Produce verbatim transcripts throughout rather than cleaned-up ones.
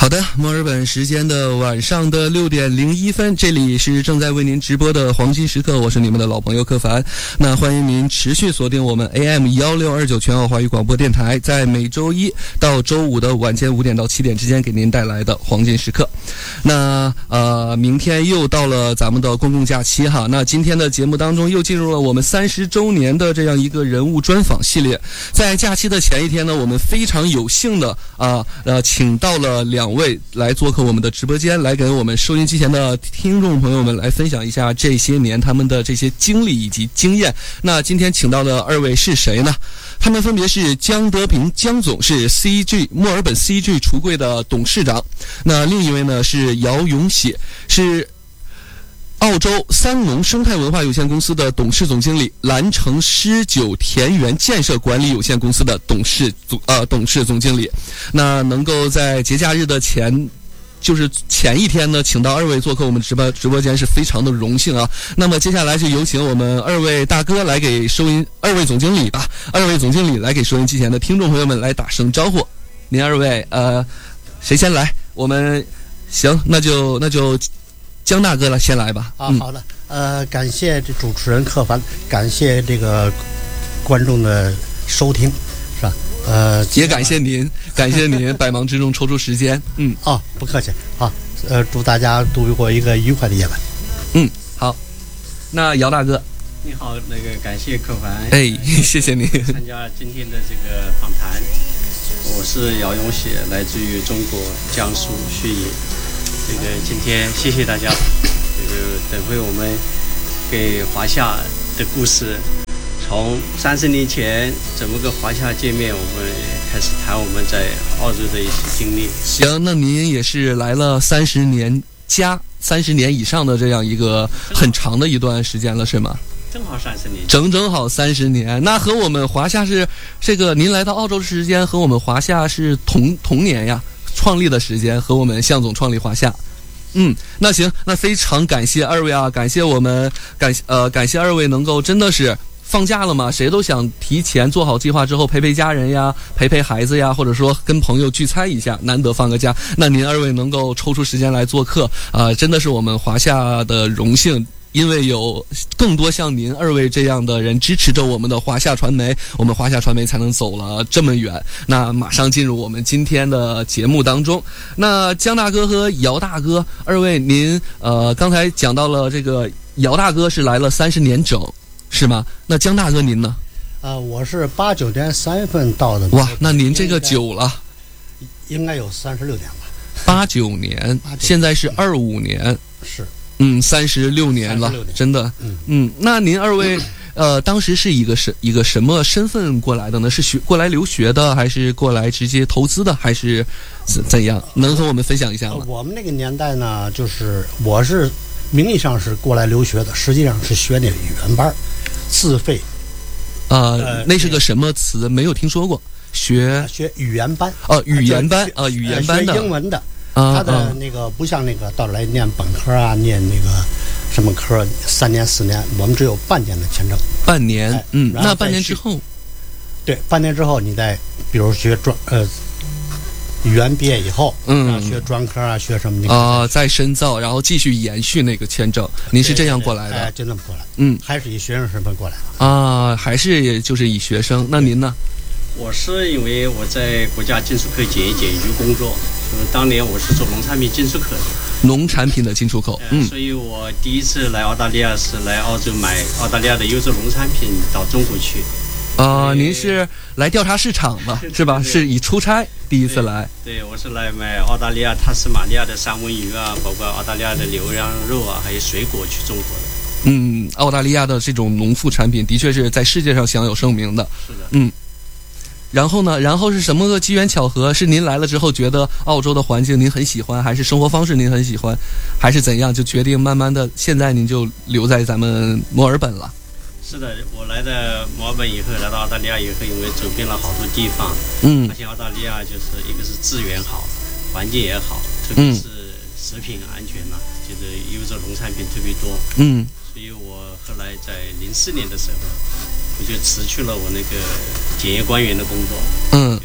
好的，墨尔本时间的晚上的六点零一分，这里是正在为您直播的黄金时刻，我是你们的老朋友柯凡。那欢迎您持续锁定我们 A M 一六二九全澳华语广播电台，在每周一到周五的晚间五点到七点之间给您带来的黄金时刻。那呃，明天又到了咱们的公共假期哈，那今天的节目当中又进入了我们三十周年的这样一个人物专访系列。在假期的前一天呢，我们非常有幸的啊呃请到了两位来做客我们的直播间，来给我们收音机前的听众朋友们来分享一下这些年他们的这些经历以及经验。那今天请到的二位是谁呢？他们分别是江德平江总，是 C G 墨尔本 C G 橱柜的董事长。那另一位呢是姚永喜，是澳洲三农生态文化有限公司的董事总经理，蓝城诗酒田园建设管理有限公司的董事总呃董事总经理。那能够在节假日的前就是前一天呢，请到二位做客我们直播直播间是非常的荣幸啊。那么接下来就有请我们二位大哥来给收音，二位总经理吧，二位总经理来给收音机前的听众朋友们来打声招呼。您二位呃，谁先来？我们行，那就那就江大哥了，先来吧。 啊，好的，呃，感谢这主持人柯凡，感谢这个观众的收听，是吧？呃， 也感谢您，感谢您百忙之中抽出时间。嗯， 哦，不客气。好，呃，祝大家度过一个愉快的夜晚。 嗯，好。那姚大哥， 你好，那个感谢柯凡， 哎，谢谢您参加今天的这个访谈。我是姚永喜，来自于中国江苏盱眙。这个今天谢谢大家，这个等会我们给华夏的故事，从三十年前怎么个华夏见面，我们开始谈我们在澳洲的一些经历。 行，那您也是来了三十年加三十年以上的这样一个很长的一段时间了，是吗？ 正好三十年， 整整好三十年。那和我们华夏是这个，您来到澳洲的时间和我们华夏是同同年呀。创立的时间和我们向总创立华夏。嗯，那行，那非常感谢二位啊，感谢我们感呃感谢二位能够真的是放假了嘛，谁都想提前做好计划之后陪陪家人呀，陪陪孩子呀，或者说跟朋友聚餐一下，难得放个假。那您二位能够抽出时间来做客啊、呃，真的是我们华夏的荣幸。因为有更多像您二位这样的人支持着我们的华夏传媒，我们华夏传媒才能走了这么远。那马上进入我们今天的节目当中。那江大哥和姚大哥，二位您呃刚才讲到了这个姚大哥是来了三十年整，是吗？那江大哥您呢？ 啊、呃，我是八九年三月份到的。 哇，那您这个久了， 应该有三十六年吧？ 八九年，现在是二五年， 是。 嗯，三十六年了，真的。 嗯嗯，那您二位，呃，当时是一个什一个什么身份过来的呢？是学过来留学的，还是过来直接投资的，还是怎怎样？能和我们分享一下吗？ 我们那个年代呢，就是我是名义上是过来留学的，实际上是学那个语言班，自费。 呃，呃那是个什么词？没有听说过。学学语言班。 哦、呃，语言班啊、呃，语言班的。 学英文的。 啊， 他的那个不像那个到来念本科啊，念那个什么科，三年四年，我们只有半年的签证。 半年， 哎、 嗯，那半年之后， 对，半年之后你再比如学专呃语言毕业以后， 嗯， 学专科啊，学什么的啊、呃，再深造，然后继续延续那个签证。您是这样过来的？ 哎，就那么过来。 嗯， 还是以学生身份过来的啊，还是也就是以学生。那您呢？ 我是因为我在国家进出口检疫检疫局工作，就是当年我是做农产品进出口的， 农产品的进出口，嗯， 呃、所以我第一次来澳大利亚是来澳洲买澳大利亚的优质农产品到中国去。 啊、呃，您是来调查市场的，是吧？是以出差第一次来。 对，对我是来买澳大利亚塔斯马尼亚的三文鱼啊，包括澳大利亚的牛羊肉啊，还有水果去中国的。 嗯，澳大利亚的这种农副产品的确是在世界上享有盛名的。 是的， 嗯。然后呢？然后是什么个机缘巧合？是您来了之后觉得澳洲的环境您很喜欢，还是生活方式您很喜欢，还是怎样？就决定慢慢的，现在您就留在咱们墨尔本了。 是的，我来到墨尔本以后，来到澳大利亚以后，因为走遍了好多地方， 嗯， 发现澳大利亚就是一个是资源好，环境也好，特别是食品安全呐、啊，就是优质农产品特别多， 嗯， 所以我后来在零四年的时候。我就辞去了我那个检验官员的工作， 嗯， 就来到了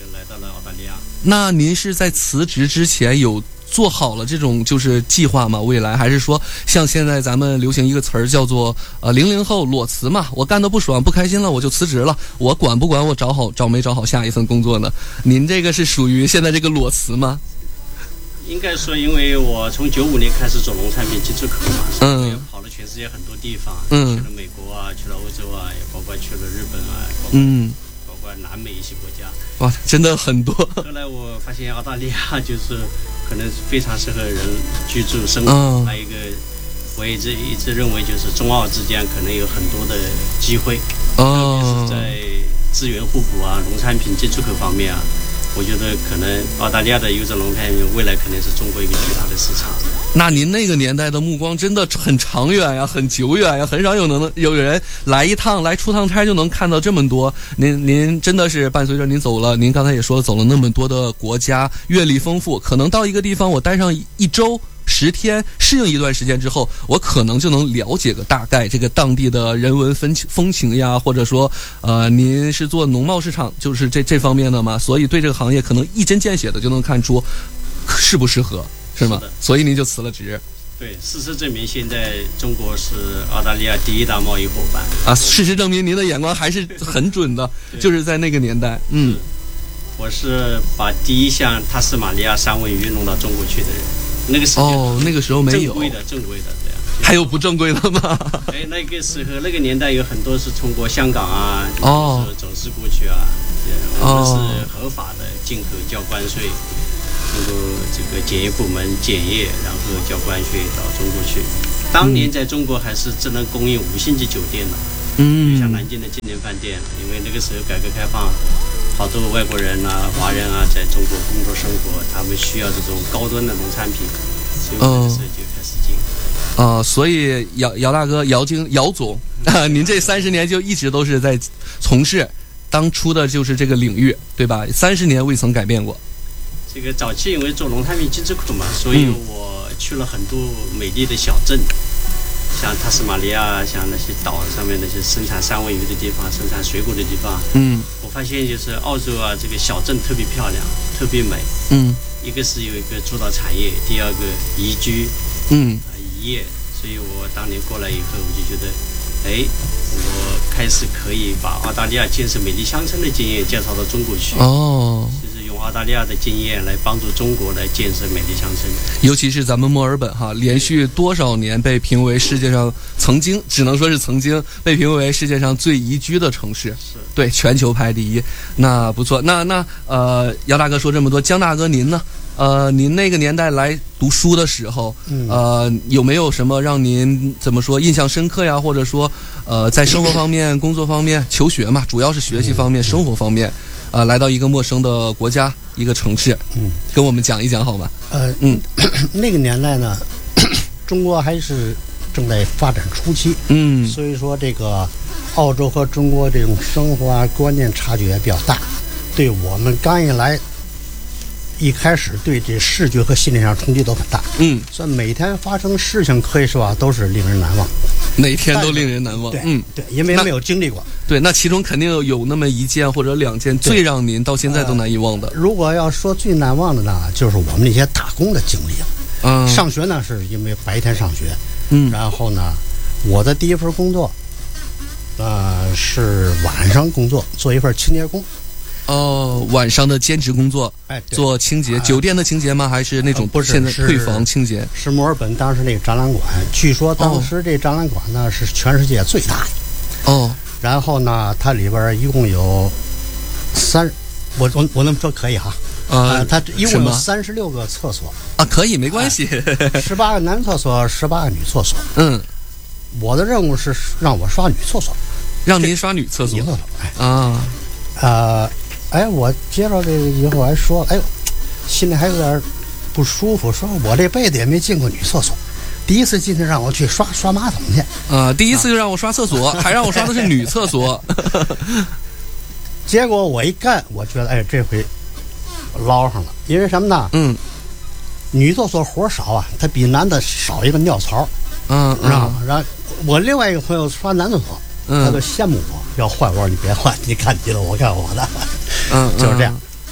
澳大利亚。 那您是在辞职之前有做好了这种就是计划吗？未来还是说像现在咱们流行一个词儿叫做呃零零后裸辞嘛？我干得不爽不开心了我就辞职了，我管不管我找好找没找好下一份工作呢？您这个是属于现在这个裸辞吗？ 应该说，因为我从九五年开始做农产品进出口嘛，所以我跑了全世界很多地方，嗯，去了美国啊，去了欧洲啊，也包括去了日本啊，包括嗯，包括南美一些国家。 哇，真的很多。 后来我发现澳大利亚就是可能非常适合人居住生活。 嗯、 还有一个，我一直一直认为就是中澳之间可能有很多的机会，哦、特别是在资源互补啊、农产品进出口方面啊。我觉得可能澳大利亚的优质农产品未来可能是中国一个巨大的市场。 那您那个年代的目光真的很长远呀，很久远呀，很少有能有人来一趟来出趟差就能看到这么多。您您真的是伴随着您走了，您刚才也说了，走了那么多的国家，阅历丰富，可能到一个地方我待上一周。十天适应一段时间之后，我可能就能了解个大概这个当地的人文风风情呀，或者说，呃，您是做农贸市场，就是这这方面的嘛，所以对这个行业可能一针见血的就能看出适不适合，是吗？ 是所以您就辞了职。 对，事实证明，现在中国是澳大利亚第一大贸易伙伴啊。事实证明，您的眼光还是很准的，就是在那个年代，嗯， 我是把第一项塔斯马尼亚三文鱼弄到中国去的人。那个时候哦，那个时候没有正规的，正规的这样。 还有不正规的吗？ 哎，那个时候那个年代有很多是通过香港啊，哦，走私过去啊，我们是合法的进口，交关税，通过这个检验部门检验，然后交关税到中国去。当年在中国还是只能供应五星级酒店的，嗯，像南京的金陵饭店，因为那个时候改革开放。好多外国人啊、华人啊，在中国工作生活，他们需要这种高端的农产品，所以那个时候就开始进。 啊、呃，所以姚姚大哥、姚经、姚总啊，您这三十年就一直都是在从事当初的就是这个领域，对吧？三十年未曾改变过。 这个早期因为做农产品进出口嘛，所以我去了很多美丽的小镇。嗯，像塔斯马尼亚，像那些岛上面那些生产三文鱼的地方，生产水果的地方，嗯，我发现就是澳洲啊，这个小镇特别漂亮，特别美，嗯，一个是有一个主导产业，第二个宜居，嗯，啊宜业，所以我当年过来以后，我就觉得，哎，我开始可以把澳大利亚建设美丽乡村的经验介绍到中国去，哦。澳大利亚的经验来帮助中国来建设美丽乡村， 尤其是咱们墨尔本哈，连续多少年被评为世界上曾经只能说是曾经被评为世界上最宜居的城市， 是对全球排第一。那不错，那那呃，姚大哥说这么多，江大哥您呢？呃，您那个年代来读书的时候，呃，有没有什么让您怎么说印象深刻呀？或者说，呃，在生活方面、工作方面、求学嘛，主要是学习方面、生活方面。呃，来到一个陌生的国家，一个城市，嗯，跟我们讲一讲好吗？ 呃，嗯，那个年代呢，中国还是正在发展初期，嗯，所以说这个澳洲和中国这种生活啊观念差距也比较大，对我们刚一来，一开始对这视觉和心理上冲击都很大，嗯，所以每天发生事情可以说啊都是令人难忘。 哪天都令人难忘， 对，嗯，对，因为没有经历过。 对，那其中肯定有那么一件或者两件最让您到现在都难以忘的。 呃、如果要说最难忘的呢，就是我们那些打工的经历了。嗯，上学呢是因为白天上学，嗯，然后呢，我的第一份工作，呃，是晚上工作，做一份清洁工。 哦，晚上的兼职工作， 哎， 做清洁，酒店的清洁吗？还是那种不是现在退房清洁？ 是墨尔本当时那个展览馆，据说当时这展览馆呢是全世界最大的。哦。然后呢，它里边一共有三，我我我能说可以哈？呃，它一共有三十六个厕所啊，可以没关系。 十八个男厕所，十八个女厕所。嗯，我的任务是让我刷女厕所， 让您刷女厕所。 女厕所，哎啊，呃。哎，我接着这个以后还说，哎呦，心里还有点不舒服，说我这辈子也没进过女厕所，第一次进去让我去刷刷马桶去， 啊、呃，第一次就让我刷厕所，啊、还让我刷的是女厕所， 结果我一干，我觉得哎，这回捞上了，因为什么呢？嗯，女厕所活少啊，它比男的少一个尿槽，嗯，知道吗？然后我另外一个朋友刷男厕所。他就羡慕我，要换我，你别换，你看你的，我看我的，嗯，就是这样。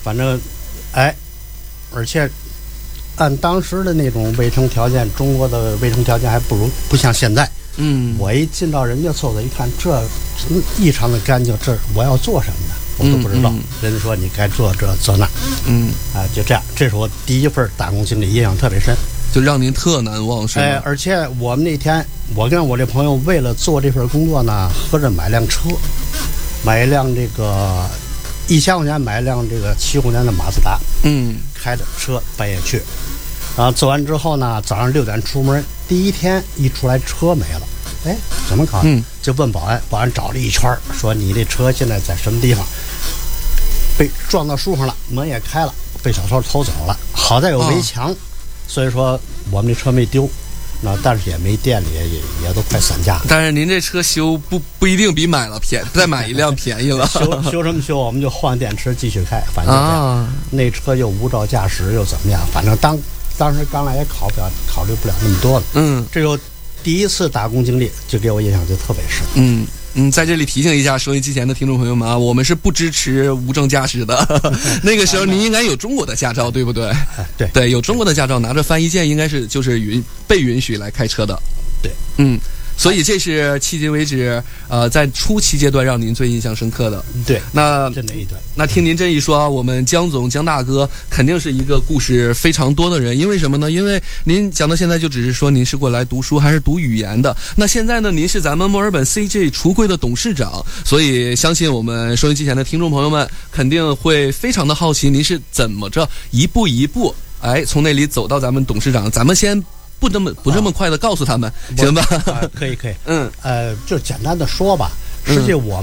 反正，哎，而且按当时的那种卫生条件，中国的卫生条件还不如不像现在。 嗯， 我一进到人家厕所一看，这异常的干净，这我要做什么呢？我都不知道。嗯嗯、人家说你该做这做那， 嗯啊，就这样。这是我第一份打工经历，印象特别深， 就让您特难忘，是吗？ 哎，而且我们那天，我跟我这朋友为了做这份工作呢，合着买辆车，买一辆这个一千块钱买一辆这个七五年的马自达， 嗯， 开着车半夜去，然后做完之后呢，早上六点出门，第一天一出来车没了，哎，怎么搞？ 嗯， 就问保安，保安找了一圈，说你这车现在在什么地方？被撞到树上了，门也开了，被小偷偷走了。好在有围墙，哦、所以说我们这车没丢。那但是也没店里也也都快散架了。 但是您这车修不不一定比买了便宜，再买一辆便宜了。 修修什么修？我们就换电池继续开，反正、啊、那车又无照驾驶又怎么样？反正当当时刚来也考不了，考虑不了那么多了。 嗯， 这就第一次打工经历，就给我印象就特别深。 嗯。嗯，在这里提醒一下收音机前的听众朋友们啊，我们是不支持无证驾驶的。那个时候您应该有中国的驾照，对不对？ 对对，有中国的驾照，拿着翻译件应该是就是允被允许来开车的。 对， 嗯。所以这是迄今为止，呃，在初期阶段让您最印象深刻的。 对， 那这哪一段？ 那听您这一说，我们江总江大哥肯定是一个故事非常多的人。因为什么呢？因为您讲到现在就只是说您是过来读书还是读语言的。那现在呢，您是咱们墨尔本 C J 橱柜的董事长，所以相信我们收音机前的听众朋友们肯定会非常的好奇，您是怎么着一步一步哎从那里走到咱们董事长？咱们先。不这么不这么快的告诉他们， 啊、 行吧？ 啊、可以可以， 嗯， 呃，就简单的说吧。实际我